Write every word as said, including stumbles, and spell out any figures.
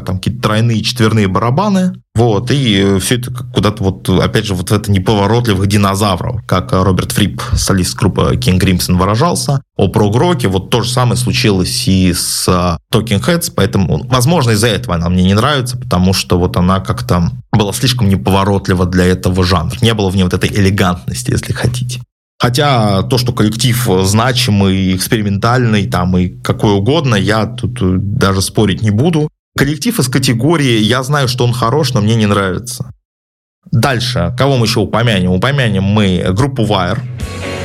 там какие-то тройные, четверные барабаны, вот, и все это куда-то вот, опять же, вот в это неповоротливых динозавров, как Роберт Фрип, солист группы King Crimson, выражался, о прог-роке, вот то же самое случилось и с Talking Heads, поэтому, возможно, из-за этого она мне не нравится, потому что вот она как-то была слишком неповоротлива для этого жанра, не было в ней вот этой элегантности, если хотите. Хотя то, что коллектив значимый, экспериментальный, там и какой угодно, я тут даже спорить не буду. Коллектив из категории «я знаю, что он хорош, но мне не нравится». Дальше, кого мы еще упомянем? Упомянем мы группу Wire.